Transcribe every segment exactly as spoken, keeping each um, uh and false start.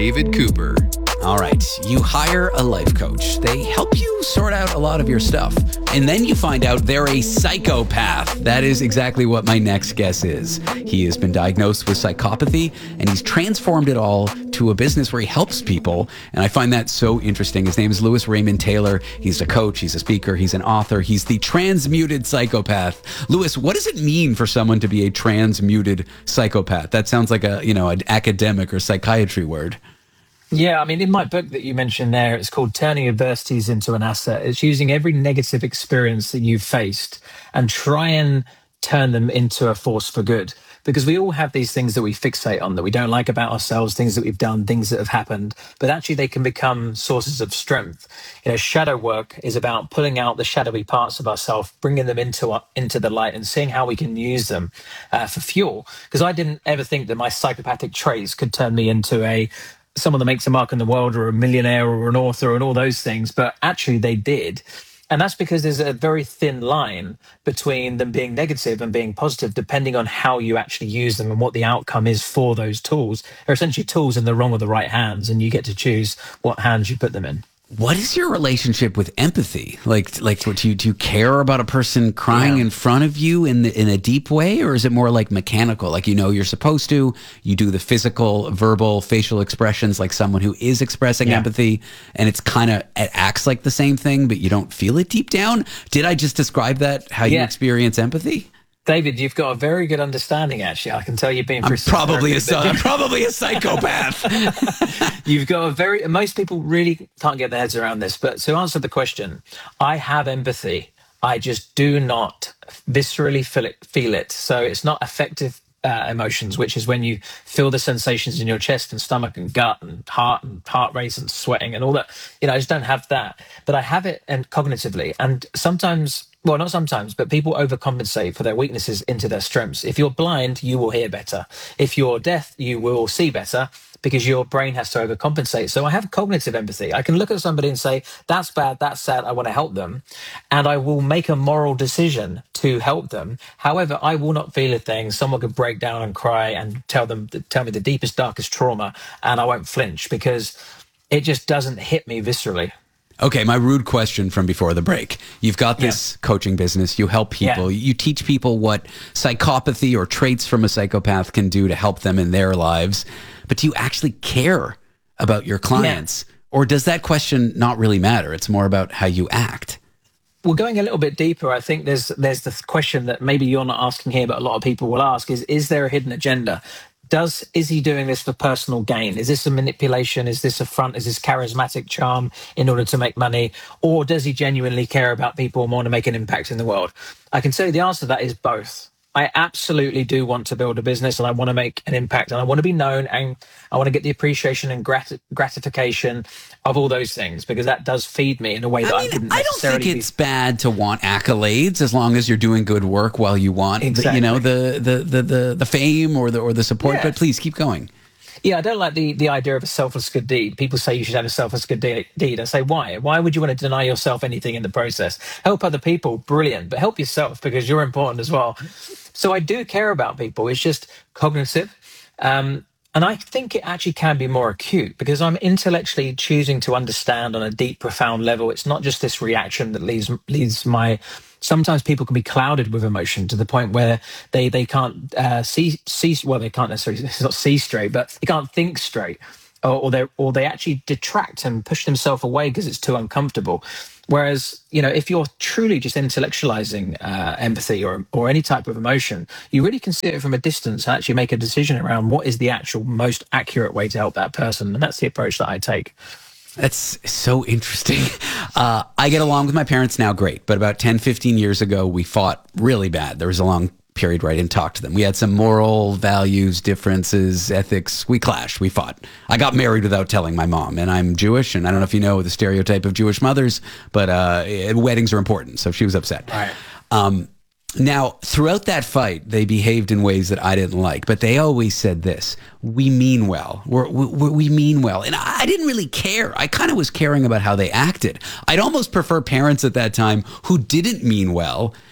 David Cooper. All right, you hire a life coach. They help you sort out a lot of your stuff. And then you find out they're a psychopath. That is exactly what my next guest is. He has been diagnosed with psychopathy, and he's transformed it all to a business where he helps people. And I find that so interesting. His name is Louis Raymond Taylor. He's a coach, he's a speaker, he's an author. He's the transmuted psychopath. Louis, what does it mean for someone to be a transmuted psychopath? That sounds like a, you know, an academic or psychiatry word. Yeah, I mean, in my book that you mentioned there, it's called Turning Adversities into an Asset. It's using every negative experience that you've faced and try and turn them into a force for good. Because we all have these things that we fixate on that we don't like about ourselves, things that we've done, things that have happened, but actually they can become sources of strength. You know, shadow work is about pulling out the shadowy parts of ourselves, bringing them into our, into the light and seeing how we can use them uh, for fuel. Because I didn't ever think that my psychopathic traits could turn me into a someone that makes a mark in the world or a millionaire or an author and all those things, but actually they did. And that's because there's a very thin line between them being negative and being positive, depending on how you actually use them and what the outcome is for those tools. They're essentially tools in the wrong or the right hands, and you get to choose what hands you put them in. What is your relationship with empathy? Like, like, do you, do you care about a person crying yeah. in front of you in the, in a deep way, or is it more like mechanical? Like, you know, you're supposed to, you do the physical, verbal, facial expressions like someone who is expressing yeah. empathy, and it's kind of, it acts like the same thing, but you don't feel it deep down. Did I just describe that, how yeah. you experience empathy? David, you've got a very good understanding, actually. I can tell you've been through... I'm probably, a, I'm probably a psychopath. You've got a very... Most people really can't get their heads around this, but to answer the question, I have empathy. I just do not viscerally feel it. Feel it. So it's not affective uh, emotions, which is when you feel the sensations in your chest and stomach and gut and heart and heart rate and sweating and all that. You know, I just don't have that. But I have it and cognitively. And sometimes... Well, not sometimes, but people overcompensate for their weaknesses into their strengths. If you're blind, you will hear better. If you're deaf, you will see better because your brain has to overcompensate. So I have cognitive empathy. I can look at somebody and say, that's bad, that's sad, I want to help them. And I will make a moral decision to help them. However, I will not feel a thing. Someone could break down and cry and tell them, tell me the deepest, darkest trauma, and I won't flinch because it just doesn't hit me viscerally. Okay, my rude question from before the break. You've got this yeah. coaching business. You help people. Yeah. You teach people what psychopathy or traits from a psychopath can do to help them in their lives. But do you actually care about your clients? Yeah. Or does that question not really matter? It's more about how you act. Well, going a little bit deeper, I think there's there's the question that maybe you're not asking here, but a lot of people will ask is, is there a hidden agenda? Does is he doing this for personal gain? Is this a manipulation? Is this a front? Is this charismatic charm in order to make money? Or does he genuinely care about people and want to make an impact in the world? I can tell you the answer to that is both. I absolutely do want to build a business and I want to make an impact and I want to be known and I want to get the appreciation and grat- gratification of all those things because that does feed me in a way that I, mean, I wouldn't necessarily... I don't think it's be- bad to want accolades as long as you're doing good work while you want, exactly. the, you know, the, the, the, the, the fame or the, or the support, yeah. but please keep going. Yeah, I don't like the, the idea of a selfless good deed. People say you should have a selfless good de- deed. I say, why? Why would you want to deny yourself anything in the process? Help other people, brilliant, but help yourself because you're important as well. So I do care about people. It's just cognitive. Um, and I think it actually can be more acute because I'm intellectually choosing to understand on a deep, profound level. It's not just this reaction that leaves leaves my... Sometimes people can be clouded with emotion to the point where they, they can't uh, see, see, well, they can't necessarily, it's not see straight, but they can't think straight. Or, or they or they actually detract and push themselves away because it's too uncomfortable. Whereas, you know, if you're truly just intellectualizing uh, empathy or or any type of emotion, you really can see it from a distance and actually make a decision around what is the actual most accurate way to help that person. And that's the approach that I take. That's so interesting. Uh, I get along with my parents now great, but about ten, fifteen years ago, we fought really bad. There was a long period where I didn't talk to them. We had some moral values, differences, ethics. We clashed. We fought. I got married without telling my mom, and I'm Jewish, and I don't know if you know the stereotype of Jewish mothers, but uh, weddings are important, so she was upset. Right. Um, now, throughout that fight, they behaved in ways that I didn't like, but they always said this: we mean well. We're, we we mean well. And I didn't really care. I kind of was caring about how they acted. I'd almost prefer parents at that time who didn't mean well,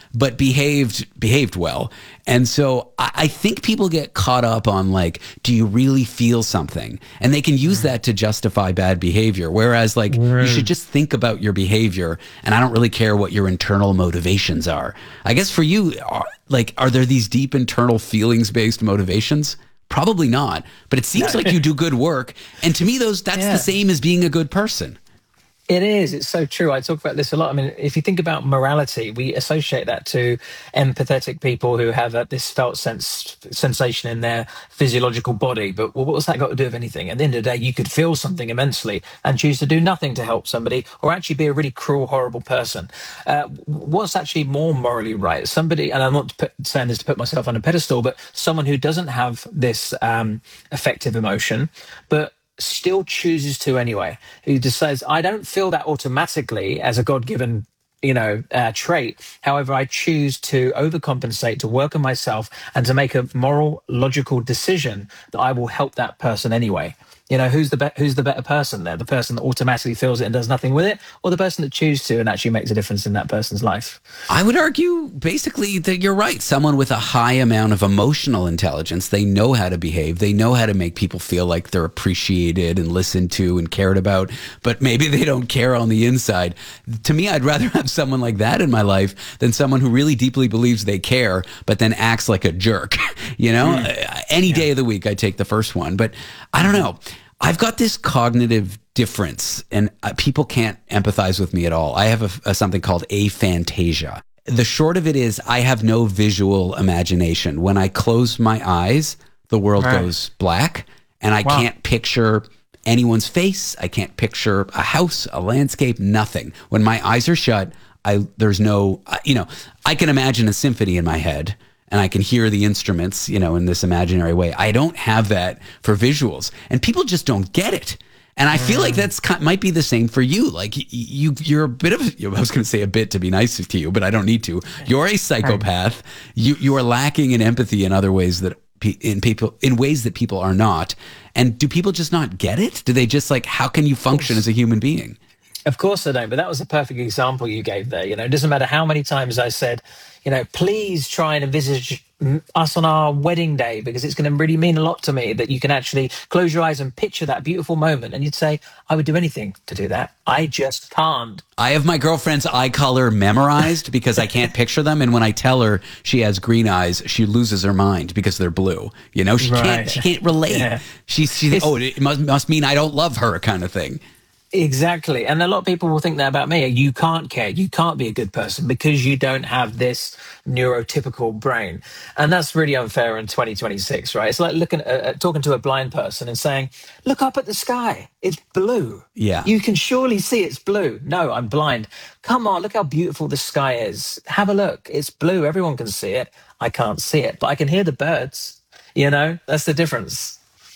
but behaved behaved well. And so I, I think people get caught up on like, do you really feel something? And they can use that to justify bad behavior. Whereas like Right. you should just think about your behavior, and I don't really care what your internal motivations are. I guess for you, are, like, are there these deep internal feelings based motivations? Probably not, but it seems like you do good work. And to me, those that's Yeah. the same as being a good person. It is. It's so true. I talk about this a lot. I mean, if you think about morality, we associate that to empathetic people who have a, this felt sense sensation in their physiological body. But well, what's that got to do with anything? At the end of the day, you could feel something immensely and choose to do nothing to help somebody, or actually be a really cruel, horrible person. Uh, what's actually more morally right? Somebody, and I'm not put, saying this to put myself on a pedestal, but someone who doesn't have this um, affective emotion, but still chooses to anyway, who just says, I don't feel that automatically as a God-given, you know, uh, trait. However, I choose to overcompensate, to work on myself, and to make a moral, logical decision that I will help that person anyway. You know, who's the be- who's the better person there? The person that automatically feels it and does nothing with it, or the person that chooses to and actually makes a difference in that person's life? I would argue basically that you're right. Someone with a high amount of emotional intelligence, they know how to behave. They know how to make people feel like they're appreciated and listened to and cared about, but maybe they don't care on the inside. To me, I'd rather have someone like that in my life than someone who really deeply believes they care, but then acts like a jerk. You know, mm. any yeah. day of the week, I take the first one, but I don't know. I've got this cognitive difference, and uh, people can't empathize with me at all. I have a, a, something called aphantasia. The short of it is I have no visual imagination. When I close my eyes, the world right. goes black, and I wow. can't picture anyone's face. I can't picture a house, a landscape, nothing. When my eyes are shut, I there's no, you know, I can imagine a symphony in my head, and I can hear the instruments, you know, in this imaginary way. I don't have that for visuals, and people just don't get it. And I feel mm. like that's might be the same for you. Like you, you're a bit of, I was going to say a bit to be nice to you, but I don't need to. You're a psychopath. You you are lacking in empathy in other ways that in people in ways that people are not. And do people just not get it? Do they just like, how can you function as a human being? Of course I don't, but that was a perfect example you gave there. You know, it doesn't matter how many times I said, you know, please try and envisage us on our wedding day, because it's going to really mean a lot to me that you can actually close your eyes and picture that beautiful moment. And you'd say, I would do anything to do that. I just can't. I have my girlfriend's eye color memorized because I can't picture them. And when I tell her she has green eyes, she loses her mind because they're blue. You know, she right. can't, she can't relate. Yeah. She, she, oh, it must, must mean I don't love her kind of thing. Exactly. And a lot of people will think that about me. You can't care. You can't be a good person because you don't have this neurotypical brain. And that's really unfair in twenty twenty-six, right? It's like looking at, uh, talking to a blind person and saying, look up at the sky. It's blue. Yeah. You can surely see it's blue. No, I'm blind. Come on, look how beautiful the sky is. Have a look. It's blue. Everyone can see it. I can't see it, but I can hear the birds. You know, that's the difference.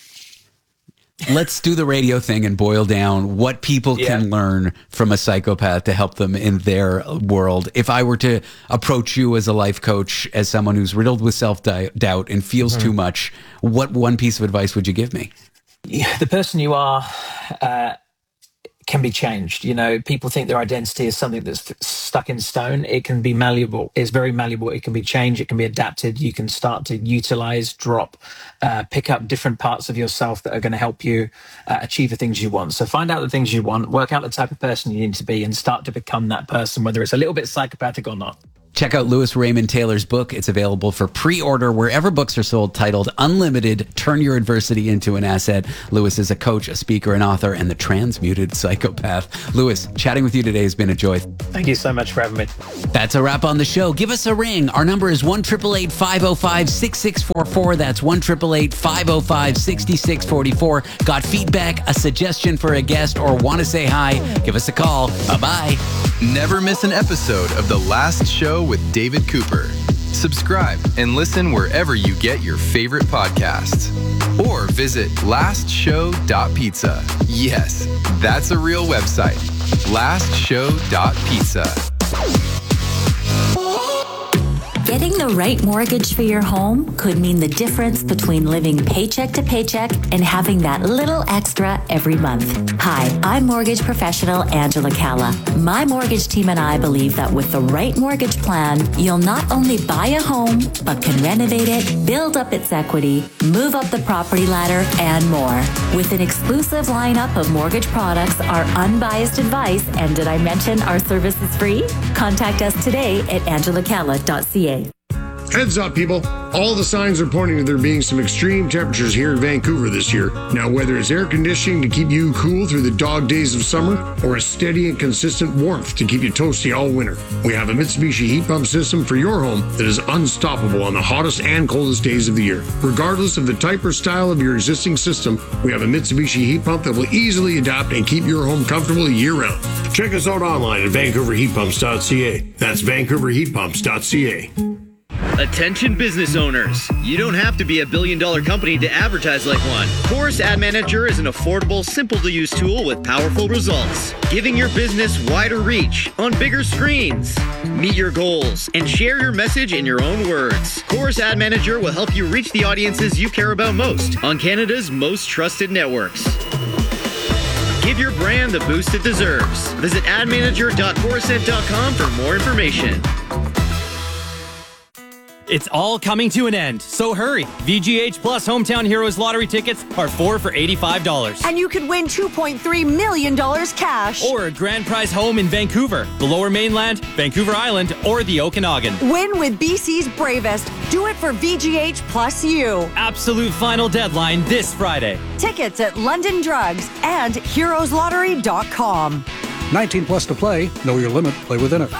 Let's do the radio thing and boil down what people yeah. can learn from a psychopath to help them in their world. If I were to approach you as a life coach, as someone who's riddled with self-doubt and feels mm-hmm. too much, what one piece of advice would you give me? Yeah, the person you are uh, can be changed. You know, people think their identity is something that's stuck in stone. It can be malleable. It's very malleable. It can be changed. It can be adapted. You can start to utilize, drop, uh, pick up different parts of yourself that are going to help you uh, achieve the things you want. So find out the things you want, work out the type of person you need to be, and start to become that person, whether it's a little bit psychopathic or not. Check out Louis Raymond Taylor's book. It's available for pre-order wherever books are sold, titled Unlimited, Turn Your Adversity into an Asset. Louis is a coach, a speaker, an author, and the transmuted psychopath. Louis, chatting with you today has been a joy. Thank you so much for having me. That's a wrap on the show. Give us a ring. Our number is one eight eight eight, five oh five, six six four four. That's one eight eight eight, five oh five, six six four four. Got feedback, a suggestion for a guest, or want to say hi? Give us a call. Bye-bye. Never miss an episode of The Last Show with David Cooper. Subscribe and listen wherever you get your favorite podcasts. Or visit last show dot pizza. Yes, that's a real website. last show dot pizza. Getting the right mortgage for your home could mean the difference between living paycheck to paycheck and having that little extra every month. Hi, I'm mortgage professional Angela Calla. My mortgage team and I believe that with the right mortgage plan, you'll not only buy a home, but can renovate it, build up its equity, move up the property ladder, and more. With an exclusive lineup of mortgage products, our unbiased advice, and did I mention our service is free? Contact us today at angela calla dot c a. Heads up, people. All the signs are pointing to there being some extreme temperatures here in Vancouver this year. Now, whether it's air conditioning to keep you cool through the dog days of summer or a steady and consistent warmth to keep you toasty all winter, we have a Mitsubishi heat pump system for your home that is unstoppable on the hottest and coldest days of the year. Regardless of the type or style of your existing system, we have a Mitsubishi heat pump that will easily adapt and keep your home comfortable year-round. Check us out online at vancouver heat pumps dot c a. That's vancouver heat pumps dot c a. Attention business owners. You don't have to be a billion dollar company to advertise like one. Chorus Ad Manager is an affordable, simple to use tool with powerful results, giving your business wider reach on bigger screens. Meet your goals and share your message in your own words. Chorus Ad Manager will help you reach the audiences you care about most on Canada's most trusted networks. Give your brand the boost it deserves. Visit ad manager dot corusent dot com for more information. It's all coming to an end, so hurry. V G H Plus Hometown Heroes lottery tickets are four for eighty-five dollars. And you could win two point three million dollars cash. Or a grand prize home in Vancouver, the Lower Mainland, Vancouver Island, or the Okanagan. Win with B C's bravest. Do it for V G H Plus U. Absolute final deadline this Friday. Tickets at London Drugs and heroes lottery dot com. nineteen plus to play. Know your limit. Play within it.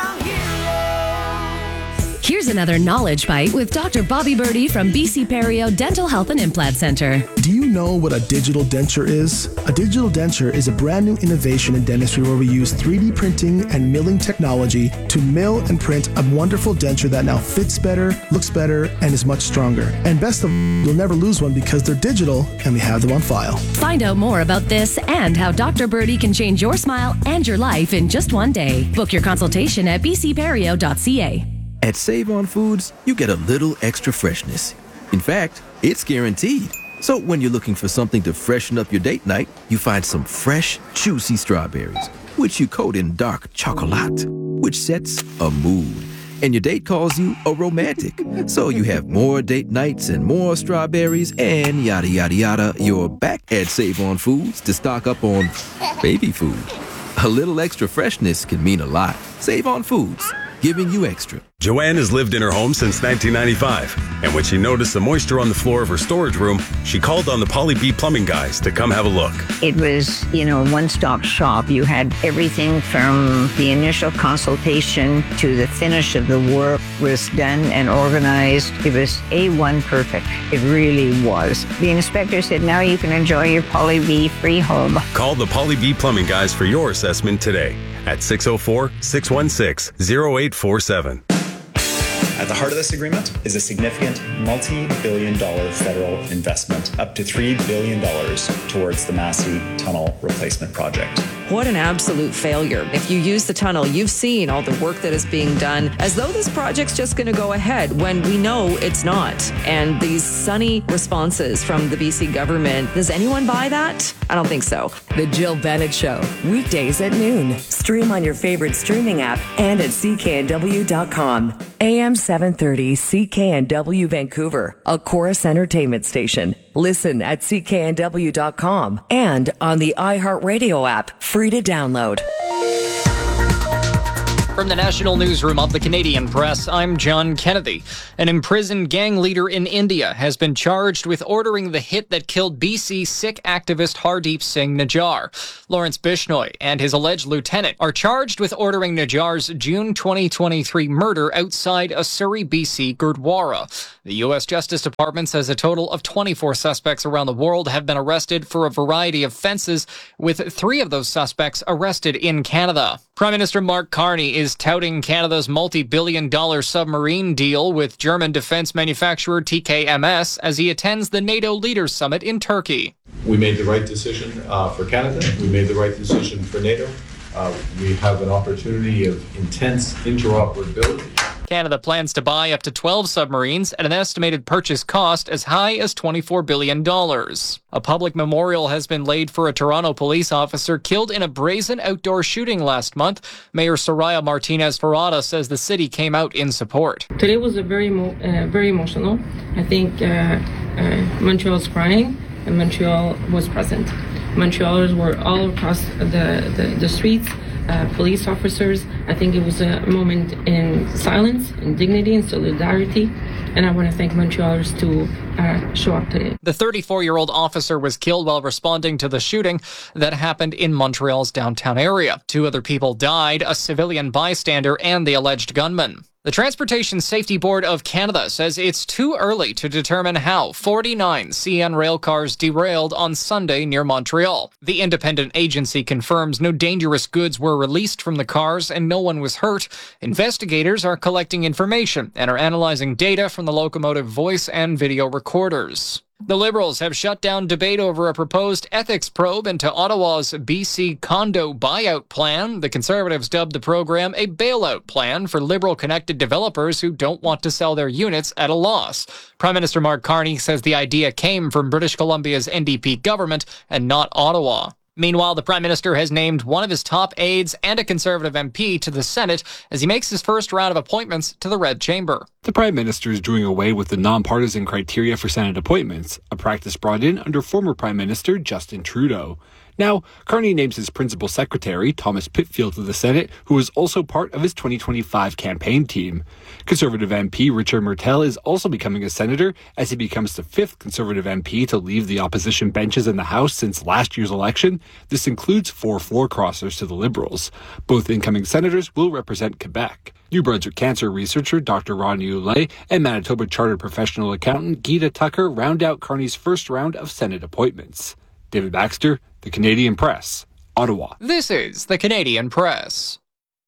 Here's another knowledge bite with Doctor Bobby Birdie from B C Perio Dental Health and Implant Center. Do you know what a digital denture is? A digital denture is a brand new innovation in dentistry where we use three D printing and milling technology to mill and print a wonderful denture that now fits better, looks better, and is much stronger. And best of all, you'll never lose one because they're digital and we have them on file. Find out more about this and how Doctor Birdie can change your smile and your life in just one day. Book your consultation at b c perio dot c a. At Save On Foods, you get a little extra freshness. In fact, it's guaranteed. So when you're looking for something to freshen up your date night, you find some fresh, juicy strawberries, which you coat in dark chocolate, which sets a mood. And your date calls you a romantic. So you have more date nights and more strawberries and yada, yada, yada. You're back at Save On Foods to stock up on baby food. A little extra freshness can mean a lot. Save On Foods, giving you extra. Joanne has lived in her home since nineteen ninety-five, and when she noticed the moisture on the floor of her storage room, she called on the Polly B plumbing guys to come have a look. It was, you know, a one-stop shop. You had everything from the initial consultation to the finish of the work was done and organized. It was A one perfect. It really was. The inspector said, now you can enjoy your Polly B free home. Call the Polly B plumbing guys for your assessment today at six oh four, six one six, oh eight four seven. At the heart of this agreement is a significant multi-billion dollar federal investment, up to three billion dollars towards the Massey Tunnel replacement project. What an absolute failure. If you use the tunnel, you've seen all the work that is being done as though this project's just going to go ahead when we know it's not. And these sunny responses from the B C government, does anyone buy that? I don't think so. The Jill Bennett Show, weekdays at noon. Stream on your favorite streaming app and at c k n w dot com. A M seven thirty C K N W Vancouver, a Chorus Entertainment station. Listen at c k n w dot com and on the iHeartRadio app, free to download. From the National Newsroom of the Canadian Press, I'm John Kennedy. An imprisoned gang leader in India has been charged with ordering the hit that killed B C Sikh activist Hardeep Singh Najjar. Lawrence Bishnoi and his alleged lieutenant are charged with ordering Najjar's June twenty twenty-three murder outside a Surrey, B C Gurdwara. The U S Justice Department says a total of twenty-four suspects around the world have been arrested for a variety of offences, with three of those suspects arrested in Canada. Prime Minister Mark Carney is touting Canada's multi-billion dollar submarine deal with German defence manufacturer T K M S as he attends the NATO Leaders Summit in Turkey. We made the right decision uh, for Canada. We made the right decision for NATO. Uh, we have an opportunity of intense interoperability Canada plans to buy up to twelve submarines at an estimated purchase cost as high as twenty-four billion dollars. A public memorial has been laid for a Toronto police officer killed in a brazen outdoor shooting last month. Mayor Soraya Martinez-Ferrada says the city came out in support. Today was a very, mo- uh, very emotional. I think uh, uh, Montreal's crying and Montreal was present. Montrealers were all across the, the, the streets. Uh, police officers. I think it was a moment in silence, in dignity, and solidarity. And I want to thank Montrealers to uh, show up today. The thirty-four-year-old officer was killed while responding to the shooting that happened in Montreal's downtown area. Two other people died, a civilian bystander and the alleged gunman. The Transportation Safety Board of Canada says it's too early to determine how forty-nine C N rail cars derailed on Sunday near Montreal. The independent agency confirms no dangerous goods were released from the cars and no one was hurt. Investigators are collecting information and are analyzing data from the locomotive voice and video recorders. The Liberals have shut down debate over a proposed ethics probe into Ottawa's B C condo buyout plan. The Conservatives dubbed the program a bailout plan for Liberal-connected developers who don't want to sell their units at a loss. Prime Minister Mark Carney says the idea came from British Columbia's N D P government and not Ottawa. Meanwhile, the Prime Minister has named one of his top aides and a Conservative M P to the Senate as he makes his first round of appointments to the Red Chamber. The Prime Minister is doing away with the nonpartisan criteria for Senate appointments, a practice brought in under former Prime Minister Justin Trudeau. Now, Carney names his principal secretary, Thomas Pitfield, to the Senate, who is also part of his twenty twenty-five campaign team. Conservative M P Richard Martel is also becoming a senator as he becomes the fifth Conservative M P to leave the opposition benches in the House since last year's election. This includes four floor crossers to the Liberals. Both incoming senators will represent Quebec. New Brunswick cancer researcher Doctor Rodney Oulet and Manitoba chartered professional accountant Gita Tucker round out Carney's first round of Senate appointments. David Baxter, The Canadian Press, Ottawa. This is The Canadian Press.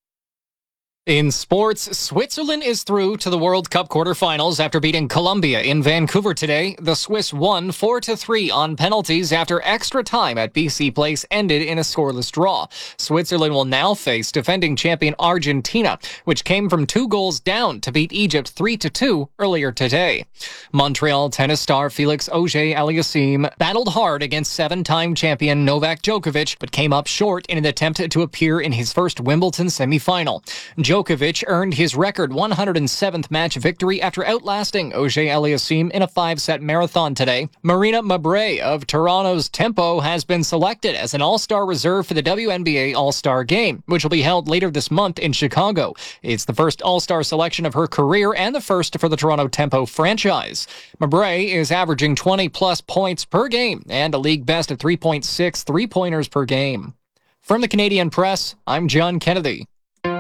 In sports, Switzerland is through to the World Cup quarterfinals after beating Colombia in Vancouver today. The Swiss won four to three on penalties after extra time at B C Place ended in a scoreless draw. Switzerland will now face defending champion Argentina, which came from two goals down to beat Egypt three to two earlier today. Montreal tennis star Felix Auger-Aliassime battled hard against seven-time champion Novak Djokovic, but came up short in an attempt to appear in his first Wimbledon semifinal. Djokovic earned his record one hundred seventh match victory after outlasting Auger-Aliassime in a five-set marathon today. Marina Mabrey of Toronto's Tempo has been selected as an all-star reserve for the W N B A All-Star Game, which will be held later this month in Chicago. It's the first all-star selection of her career and the first for the Toronto Tempo franchise. Mabrey is averaging twenty-plus points per game and a league best of three point six three-pointers per game. From the Canadian Press, I'm John Kennedy.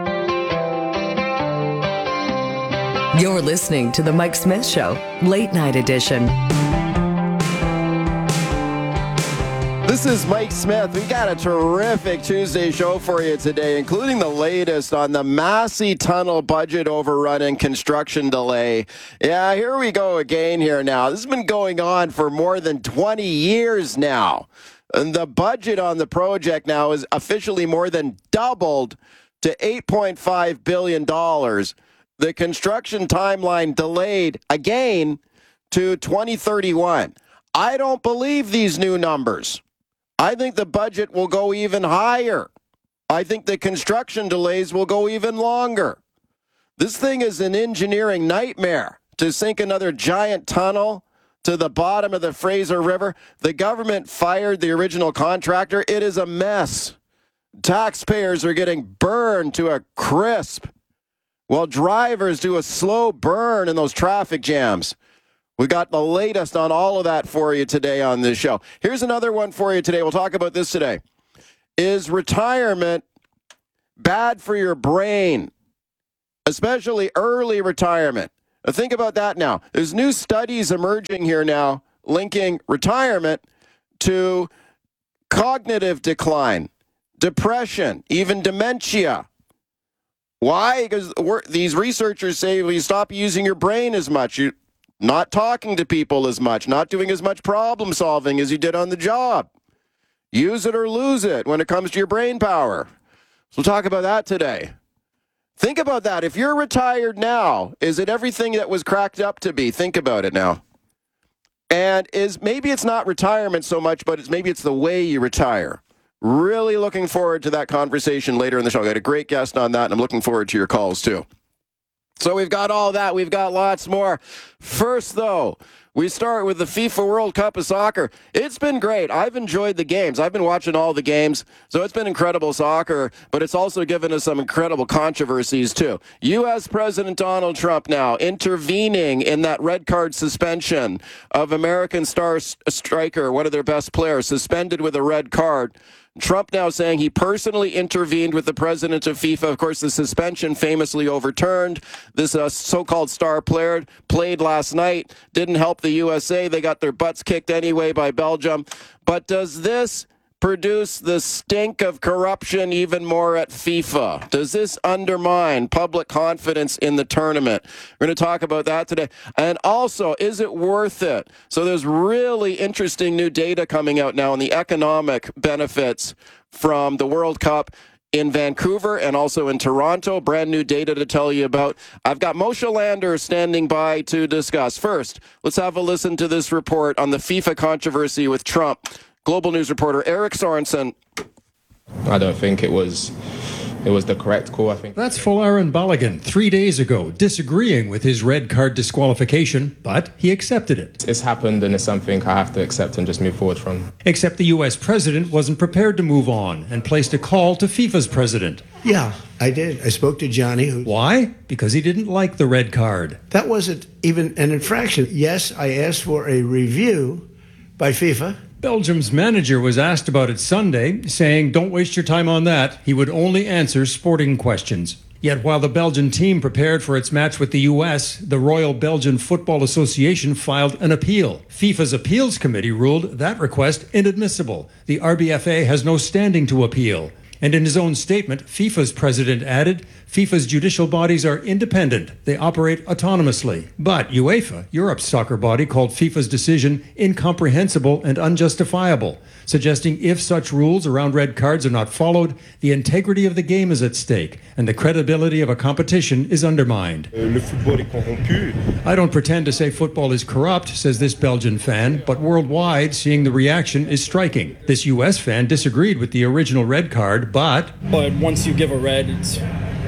You're listening to The Mike Smith Show, Late Night Edition. This is Mike Smith. We got a terrific Tuesday show for you today, including the latest on the Massey Tunnel budget overrun and construction delay. Yeah, here we go again here now. This has been going on for more than twenty years now. And the budget on the project now is officially more than doubled to eight point five billion dollars. The construction timeline delayed again to twenty thirty-one. I don't believe these new numbers. I think the budget will go even higher. I think the construction delays will go even longer. This thing is an engineering nightmare to sink another giant tunnel to the bottom of the Fraser River. The government fired the original contractor. It is a mess. Taxpayers are getting burned to a crisp, while drivers do a slow burn in those traffic jams. We got the latest on all of that for you today on this show. Here's another one for you today. We'll talk about this today. Is retirement bad for your brain, especially early retirement? Now think about that now. There's new studies emerging here now linking retirement to cognitive decline, depression, even dementia. Why? Because we're, these researchers say well, you stop using your brain as much, you're not talking to people as much, not doing as much problem solving as you did on the job. Use it or lose it when it comes to your brain power. So we'll talk about that today. Think about that. If you're retired now, is it everything that was cracked up to be? Think about it now. And is maybe it's not retirement so much, but it's maybe it's the way you retire. Really looking forward to that conversation later in the show. I got a great guest on that, and I'm looking forward to your calls too. So we've got all that. We've got lots more. First, though, we start with the FIFA World Cup of Soccer. It's been great. I've enjoyed the games. I've been watching all the games, so it's been incredible soccer, but it's also given us some incredible controversies, too. U S President Donald Trump now intervening in that red card suspension of American star striker, one of their best players, suspended with a red card. Trump now saying he personally intervened with the president of FIFA. Of course, the suspension famously overturned. This uh, so-called star player played last night. Didn't help the U S A. They got their butts kicked anyway by Belgium. But does this produce the stink of corruption even more at FIFA? Does this undermine public confidence in the tournament? We're going to talk about that today. And also, is it worth it? So there's really interesting new data coming out now on the economic benefits from the World Cup in Vancouver and also in Toronto. Brand new data to tell you about. I've got Moshe Lander standing by to discuss. First, let's have a listen to this report on the FIFA controversy with Trump. Global News reporter Eric Sorensen. I don't think it was it was the correct call, I think. That's Folarin Balogun three days ago, disagreeing with his red card disqualification, but he accepted it. It's happened and it's something I have to accept and just move forward from. Except the U S president wasn't prepared to move on and placed a call to FIFA's president. Yeah, I did. I spoke to Johnny. Who... Why? Because he didn't like the red card. That wasn't even an infraction. Yes, I asked for a review by FIFA. Belgium's manager was asked about it Sunday, saying, "Don't waste your time on that. He would only answer sporting questions." Yet while the Belgian team prepared for its match with the U S, the Royal Belgian Football Association filed an appeal. FIFA's appeals committee ruled that request inadmissible. The R B F A has no standing to appeal. And in his own statement, FIFA's president added, FIFA's judicial bodies are independent. They operate autonomously. But UEFA, Europe's soccer body, called FIFA's decision incomprehensible and unjustifiable, suggesting if such rules around red cards are not followed, the integrity of the game is at stake and the credibility of a competition is undermined. I don't pretend to say football is corrupt, says this Belgian fan, but worldwide, seeing the reaction is striking. This U S fan disagreed with the original red card, but... But once you give a red, it's...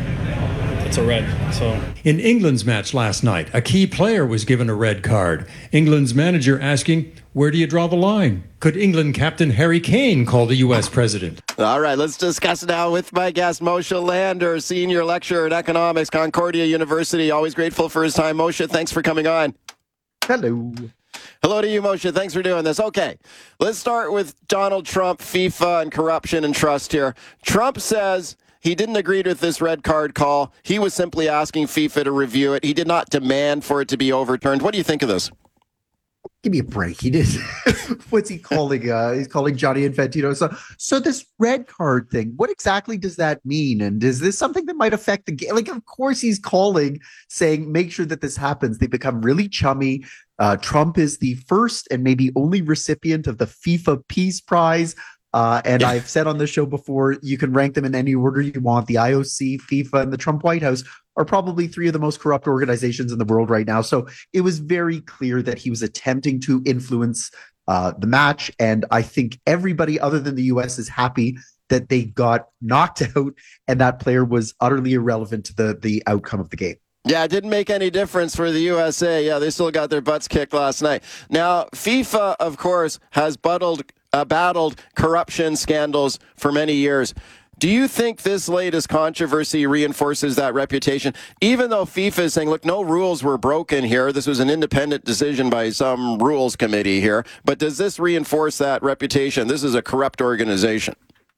It's a red, so... In England's match last night, a key player was given a red card. England's manager asking, where do you draw the line? Could England captain Harry Kane call the U S president? All right, let's discuss now with my guest, Moshe Lander, senior lecturer in economics, Concordia University. Always grateful for his time. Moshe, thanks for coming on. Hello. Hello to you, Moshe. Thanks for doing this. Okay, let's start with Donald Trump, FIFA, and corruption and trust here. Trump says he didn't agree with this red card call. He was simply asking FIFA to review it. He did not demand for it to be overturned. What do you think of this? Give me a break. He did. What's he calling? Uh, he's calling Johnny Infantino. So, so this red card thing, what exactly does that mean? And is this something that might affect the game? Like, of course he's calling, saying, make sure that this happens. They become really chummy. Uh, Trump is the first and maybe only recipient of the FIFA Peace Prize. Uh, and yeah. I've said on the show before, you can rank them in any order you want. The I O C, FIFA, and the Trump White House are probably three of the most corrupt organizations in the world right now. So it was very clear that he was attempting to influence uh, the match. And I think everybody other than the U S is happy that they got knocked out and that player was utterly irrelevant to the, the outcome of the game. Yeah, it didn't make any difference for the U S A. Yeah, they still got their butts kicked last night. Now, FIFA, of course, has battled, uh, battled corruption scandals for many years. Do you think this latest controversy reinforces that reputation? Even though FIFA is saying, look, no rules were broken here. This was an independent decision by some rules committee here. But does this reinforce that reputation? This is a corrupt organization.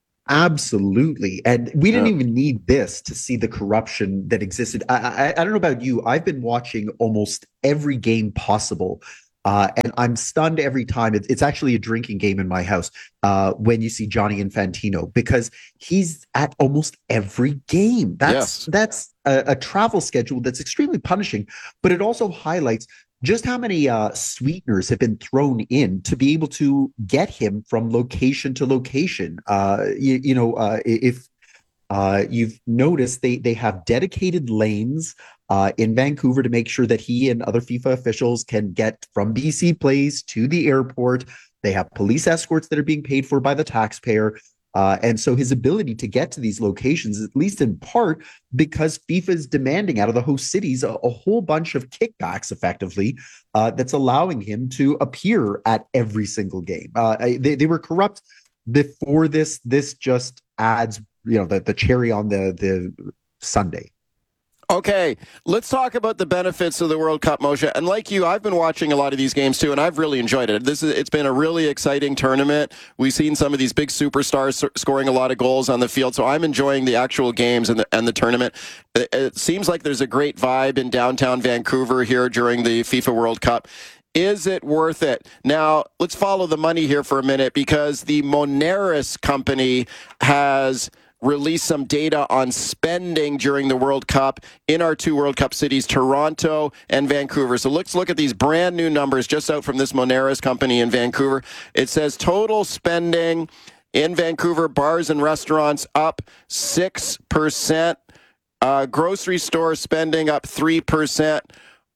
Absolutely. And we didn't yeah. even need this to see the corruption that existed. I, I, I don't know about you. I've been watching almost every game possible. Uh, and I'm stunned every time. It's, it's actually a drinking game in my house uh, when you see Johnny Infantino, because he's at almost every game. That's yes. that's a, a travel schedule that's extremely punishing, but it also highlights just how many uh, sweeteners have been thrown in to be able to get him from location to location. Uh, you, you know, uh, if Uh, you've noticed they they have dedicated lanes uh, in Vancouver to make sure that he and other FIFA officials can get from B C Place to the airport. They have police escorts that are being paid for by the taxpayer. Uh, and so his ability to get to these locations, at least in part, because FIFA is demanding out of the host cities a, a whole bunch of kickbacks, effectively, uh, that's allowing him to appear at every single game. Uh, they, they were corrupt before this. This just adds, you know, the, the cherry on the, the sundae. Okay, let's talk about the benefits of the World Cup, Moshe. And like you, I've been watching a lot of these games too, and I've really enjoyed it. This is, it's been a really exciting tournament. We've seen some of these big superstars scoring a lot of goals on the field, so I'm enjoying the actual games and the, and the tournament. It, it seems like there's a great vibe in downtown Vancouver here during the FIFA World Cup. Is it worth it? Now, let's follow the money here for a minute, because the Moneris company has released some data on spending during the World Cup in our two World Cup cities, Toronto and Vancouver. So let's look at these brand new numbers just out from this Moneris company in Vancouver. It says total spending in Vancouver, bars and restaurants up six percent. Uh, grocery store spending up three percent.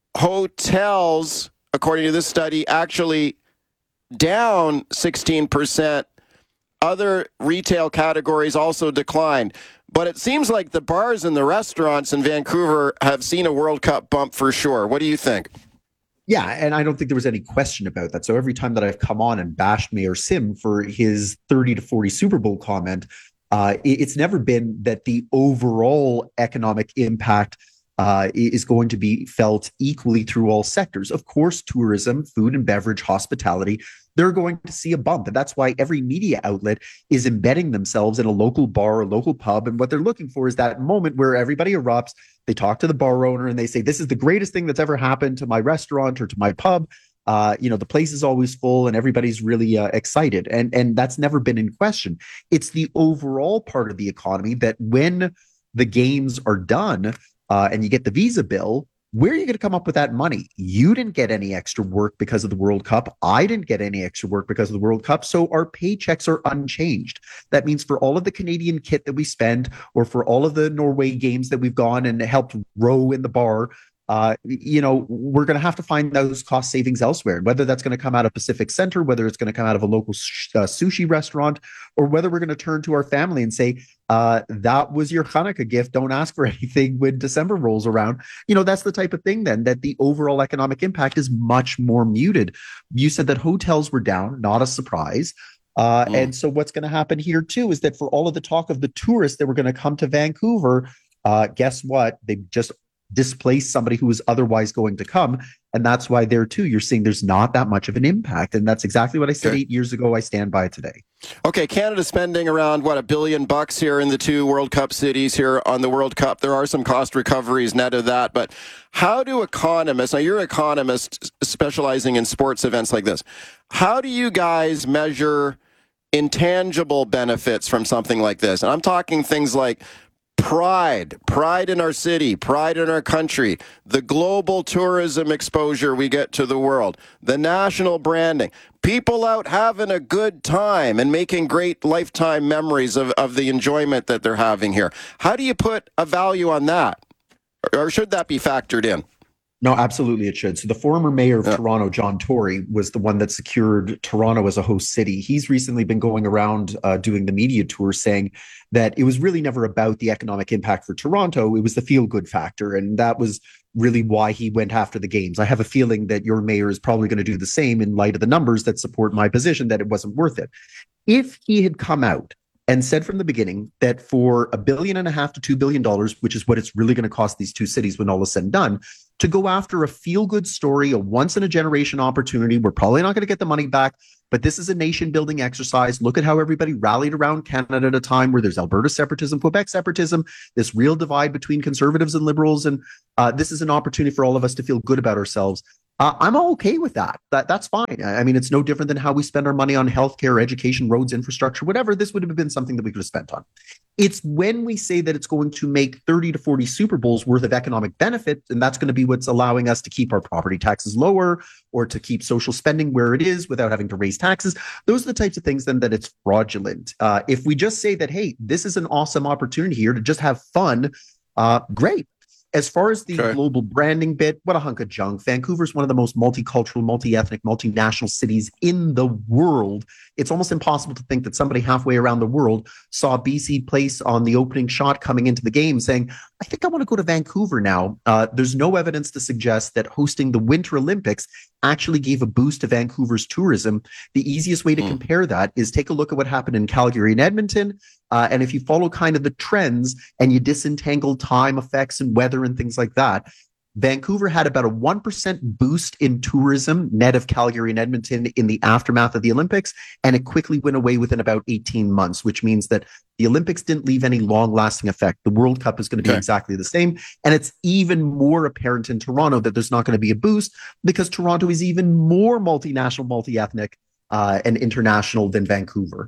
Hotels, according to this study, actually down sixteen percent. Other retail categories also declined. But it seems like the bars and the restaurants in Vancouver have seen a World Cup bump for sure. What do you think? Yeah, and I don't think there was any question about that. So every time that I've come on and bashed Mayor Sim for his thirty to forty Super Bowl comment, uh, it's never been that the overall economic impact Uh, is going to be felt equally through all sectors. Of course, tourism, food and beverage, hospitality, they're going to see a bump. And that's why every media outlet is embedding themselves in a local bar or local pub. And what they're looking for is that moment where everybody erupts. They talk to the bar owner and they say, this is the greatest thing that's ever happened to my restaurant or to my pub. Uh, you know, the place is always full and everybody's really uh, excited. And, and that's never been in question. It's the overall part of the economy that when the games are done, Uh, and you get the visa bill, where are you going to come up with that money? You didn't get any extra work because of the World Cup. I didn't get any extra work because of the World Cup. So our paychecks are unchanged. That means for all of the Canadian kit that we spend, or for all of the Norway games that we've gone and helped row in the bar, uh, you know, we're going to have to find those cost savings elsewhere. Whether that's going to come out of Pacific Center, whether it's going to come out of a local uh, sushi restaurant, or whether we're going to turn to our family and say, uh, that was your Hanukkah gift. Don't ask for anything when December rolls around. You know, that's the type of thing then that the overall economic impact is much more muted. You said that hotels were down, not a surprise. Uh, mm. And so what's going to happen here too is that for all of the talk of the tourists that were going to come to Vancouver, uh, guess what? They just displace somebody who was otherwise going to come. And that's why there too, you're seeing there's not that much of an impact. And that's exactly what I said okay. eight years ago. I stand by it today. Okay, Canada's spending around, what, a billion bucks here in the two World Cup cities here on the World Cup. There are some cost recoveries net of that. But how do economists, now you're an economist specializing in sports events like this, how do you guys measure intangible benefits from something like this? And I'm talking things like Pride, pride in our city, pride in our country, the global tourism exposure we get to the world, the national branding, people out having a good time and making great lifetime memories of, of the enjoyment that they're having here. How do you put a value on that? Or should that be factored in? No, absolutely it should. So the former mayor of yeah. Toronto, John Tory, was the one that secured Toronto as a host city. He's recently been going around uh, doing the media tour saying that it was really never about the economic impact for Toronto. It was the feel-good factor. And that was really why he went after the games. I have a feeling that your mayor is probably going to do the same in light of the numbers that support my position that it wasn't worth it. If he had come out and said from the beginning that for a billion and a half to two billion dollars, which is what it's really going to cost these two cities when all is said and done, to go after a feel-good story, a once-in-a-generation opportunity, we're probably not going to get the money back, but this is a nation-building exercise. Look at how everybody rallied around Canada at a time where there's Alberta separatism, Quebec separatism, this real divide between conservatives and liberals, and uh, this is an opportunity for all of us to feel good about ourselves. Uh, I'm okay with that. That that's fine. I mean, it's no different than how we spend our money on healthcare, education, roads, infrastructure, whatever. This would have been something that we could have spent on. It's when we say that it's going to make thirty to forty Super Bowls worth of economic benefit, and that's going to be what's allowing us to keep our property taxes lower or to keep social spending where it is without having to raise taxes. Those are the types of things then that it's fraudulent. Uh, if we just say that, hey, this is an awesome opportunity here to just have fun, uh, great. As far as the okay. global branding bit, what a hunk of junk. Vancouver's one of the most multicultural, multi-ethnic, multinational cities in the world. It's almost impossible to think that somebody halfway around the world saw B C Place on the opening shot coming into the game saying, I think I want to go to Vancouver now. Uh, there's no evidence to suggest that hosting the Winter Olympics actually gave a boost to Vancouver's tourism. The easiest way to mm. compare that is take a look at what happened in Calgary and Edmonton. Uh, and if you follow kind of the trends and you disentangle time effects and weather and things like that, Vancouver had about a one percent boost in tourism net of Calgary and Edmonton in the aftermath of the Olympics. And it quickly went away within about eighteen months, which means that the Olympics didn't leave any long lasting effect. The World Cup is going to be okay. exactly the same. And it's even more apparent in Toronto that there's not going to be a boost because Toronto is even more multinational, multi-ethnic uh, and international than Vancouver.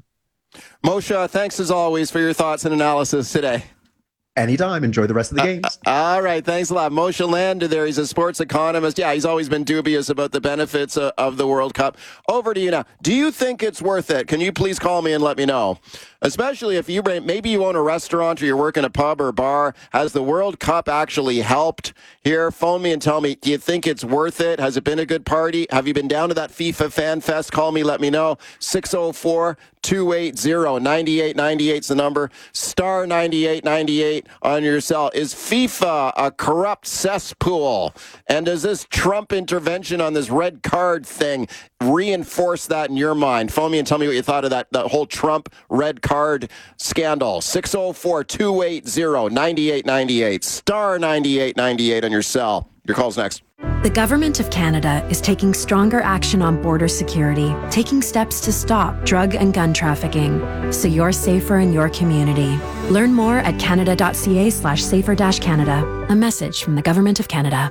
Moshe, thanks as always for your thoughts and analysis today. Anytime. Enjoy the rest of the games. Uh, all right. Thanks a lot. Moshe Lander there. He's a sports economist. Yeah, he's always been dubious about the benefits uh, of the World Cup. Over to you now. Do you think it's worth it? Can you please call me and let me know? Especially if you maybe you own a restaurant or you're working a pub or bar. Has the World Cup actually helped here? Phone me and tell me, do you think it's worth it? Has it been a good party? Have you been down to that FIFA Fan Fest? Call me, let me know. six oh four, two eight zero, nine eight nine eight is the number. Star ninety-eight ninety-eight on your cell. Is FIFA a corrupt cesspool? And does this Trump intervention on this red card thing reinforce that in your mind? Phone me and tell me what you thought of that, that whole Trump red card scandal. six oh four, two eight zero, nine eight nine eight. Star ninety-eight ninety-eight on your cell. Your call's next. The Government of Canada is taking stronger action on border security, taking steps to stop drug and gun trafficking, so you're safer in your community. Learn more at canada.ca slash safer dash Canada. A message from the Government of Canada.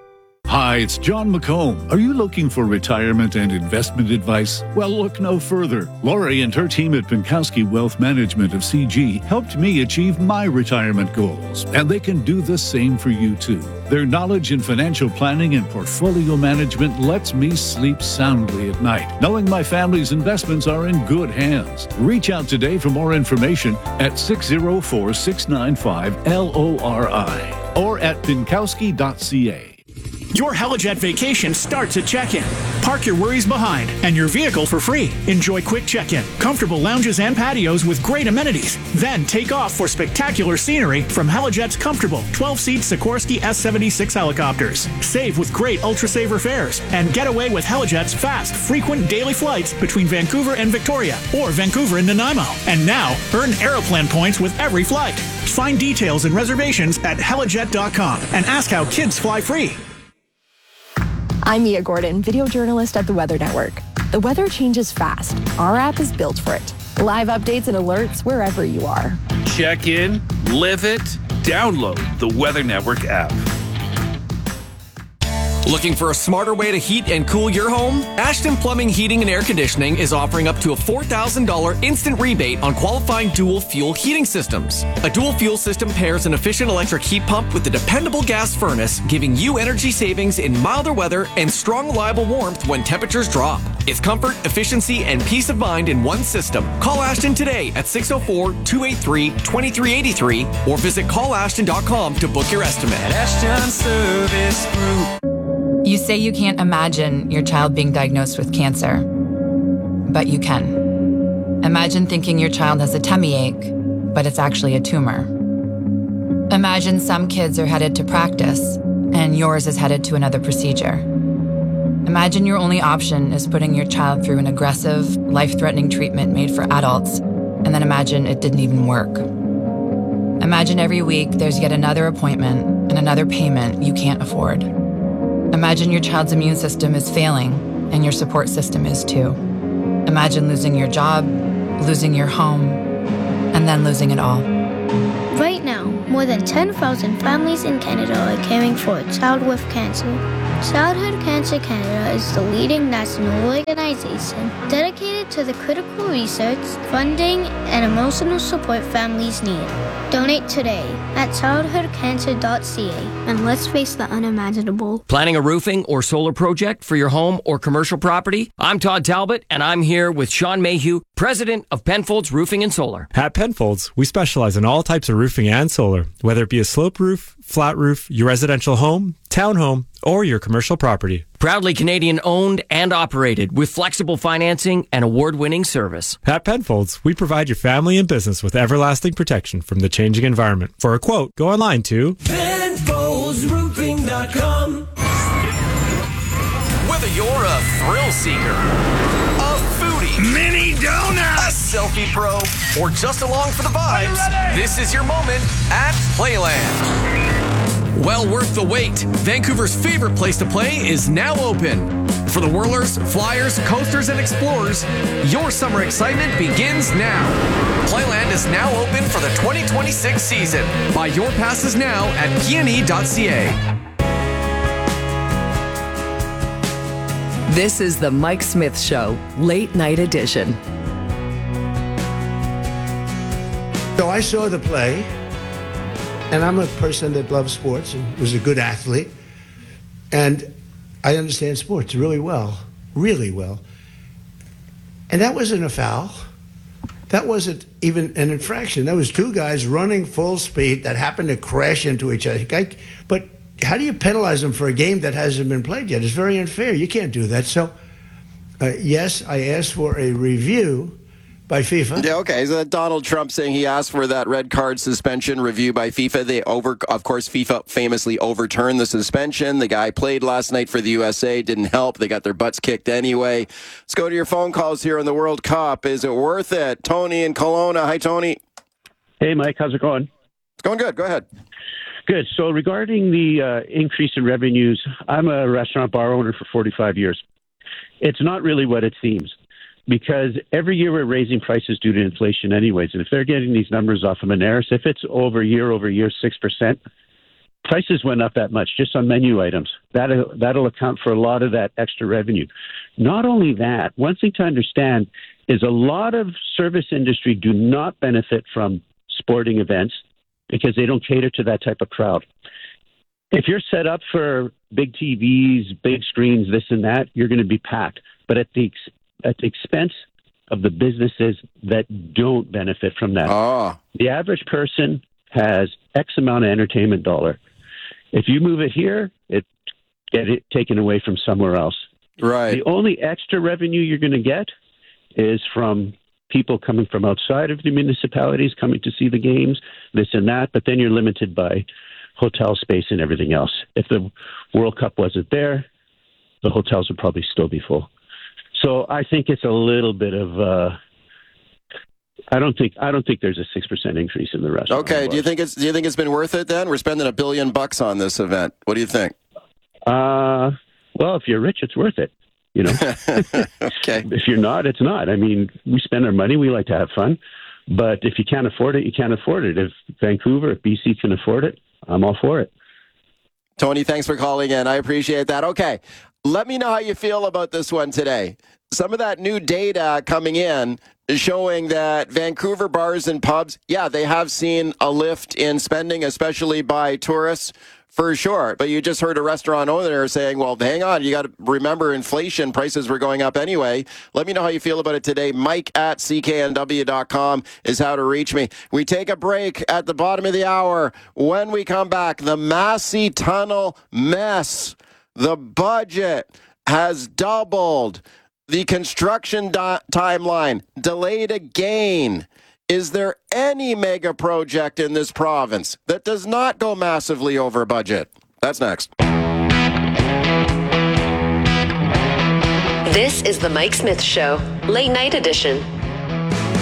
Hi, it's John McComb. Are you looking for retirement and investment advice? Well, look no further. Lori and her team at Pinkowski Wealth Management of C G helped me achieve my retirement goals, and they can do the same for you too. Their knowledge in financial planning and portfolio management lets me sleep soundly at night, knowing my family's investments are in good hands. Reach out today for more information at six oh four, six nine five, L O R I or at pinkowski dot c a. Your Helijet vacation starts at check-in. Park your worries behind and your vehicle for free. Enjoy quick check-in, comfortable lounges and patios with great amenities. Then take off for spectacular scenery from Helijet's comfortable twelve-seat Sikorsky S seventy-six helicopters. Save with great Ultra-Saver fares and get away with Helijet's fast, frequent daily flights between Vancouver and Victoria or Vancouver and Nanaimo. And now, earn Aeroplan points with every flight. Find details and reservations at helijet dot com and ask how kids fly free. I'm Mia Gordon, video journalist at the Weather Network. The weather changes fast. Our app is built for it. Live updates and alerts wherever you are. Check in, live it, download the Weather Network app. Looking for a smarter way to heat and cool your home? Ashton Plumbing, Heating and Air Conditioning is offering up to a four thousand dollars instant rebate on qualifying dual fuel heating systems. A dual fuel system pairs an efficient electric heat pump with a dependable gas furnace, giving you energy savings in milder weather and strong, reliable warmth when temperatures drop. It's comfort, efficiency, and peace of mind in one system. Call Ashton today at six oh four, two eight three, two three eight three or visit call ashton dot com to book your estimate. Ashton Service Group. You say you can't imagine your child being diagnosed with cancer, but you can. Imagine thinking your child has a tummy ache, but it's actually a tumor. Imagine some kids are headed to practice, and yours is headed to another procedure. Imagine your only option is putting your child through an aggressive, life-threatening treatment made for adults, and then imagine it didn't even work. Imagine every week there's yet another appointment and another payment you can't afford. Imagine your child's immune system is failing, and your support system is too. Imagine losing your job, losing your home, and then losing it all. Right now, more than ten thousand families in Canada are caring for a child with cancer. Childhood Cancer Canada is the leading national organization dedicated to the critical research, funding, and emotional support families need. Donate today at childhood cancer dot c a and let's face the unimaginable. Planning a roofing or solar project for your home or commercial property? I'm Todd Talbot, and I'm here with Sean Mayhew, president of Penfolds Roofing and Solar. At Penfolds, we specialize in all types of roofing and solar, whether it be a slope roof, flat roof, your residential home, townhome, or your commercial property. Proudly Canadian owned and operated with flexible financing and award-winning service. At Penfolds, we provide your family and business with everlasting protection from the changing environment. For a quote, go online to Penfolds Roofing dot com. Whether you're a thrill seeker, a foodie, mini donut, a selfie pro, or just along for the vibes, this is your moment at Playland. Well worth the wait. Vancouver's favorite place to play is now open. For the whirlers, flyers, coasters, and explorers, your summer excitement begins now. Playland is now open for the twenty twenty-six season. Buy your passes now at p n e dot c a. This is the Mike Smith Show, late night edition. So I saw the play, and I'm a person that loves sports and was a good athlete, and I understand sports really well, really well. And that wasn't a foul. That wasn't even an infraction. That was two guys running full speed that happened to crash into each other. But how do you penalize them for a game that hasn't been played yet? It's very unfair. You can't do that. So, uh, yes, I asked for a review by FIFA. Yeah, okay. So Donald Trump saying he asked for that red card suspension review by FIFA. They over, of course, FIFA famously overturned the suspension. The guy played last night for the U S A, didn't help. They got their butts kicked anyway. Let's go to your phone calls here in the World Cup. Is it worth it? Tony in Kelowna. Hi, Tony. Hey, Mike. How's it going? It's going good. Go ahead. Good. So regarding the uh, increase in revenues, I'm a restaurant bar owner for forty-five years. It's not really what it seems, because every year we're raising prices due to inflation anyways. And if they're getting these numbers off of Moneris, if it's over year over year six percent, prices went up that much just on menu items. That'll, that'll account for a lot of that extra revenue. Not only that, one thing to understand is a lot of service industry do not benefit from sporting events because they don't cater to that type of crowd. If you're set up for big T Vs, big screens, this and that, you're going to be packed. But at the at the expense of the businesses that don't benefit from that. Oh. The average person has X amount of entertainment dollar. If you move it here, it get it taken away from somewhere else. Right. The only extra revenue you're going to get is from people coming from outside of the municipalities, coming to see the games, this and that, but then you're limited by hotel space and everything else. If the World Cup wasn't there, the hotels would probably still be full. So I think it's a little bit of. Uh, I don't think I don't think there's a six percent increase in the restaurant. Okay. Do you think it's Do you think it's been worth it? Then we're spending a billion bucks on this event. What do you think? Uh, well, if you're rich, it's worth it. You know. Okay. If you're not, it's not. I mean, we spend our money. We like to have fun, but if you can't afford it, you can't afford it. If Vancouver, if B C can afford it, I'm all for it. Tony, thanks for calling in. I appreciate that. Okay. Let me know how you feel about this one today. Some of that new data coming in is showing that Vancouver bars and pubs, yeah, they have seen a lift in spending, especially by tourists, for sure. But you just heard a restaurant owner saying, well, hang on, you got to remember inflation, prices were going up anyway. Let me know how you feel about it today. Mike at C K N W dot com is how to reach me. We take a break at the bottom of the hour. When we come back, the Massey Tunnel mess. The budget has doubled. The construction do- timeline delayed again. Is there any mega project in this province that does not go massively over budget? That's next. This is the Mike Smith Show, late night edition.